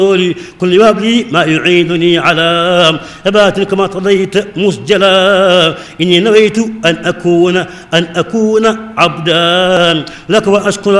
كل وهب لي ما يعينني على ثبات كما قضيت مسجلا. إني نويت أن أكون عبدا لك وأشكر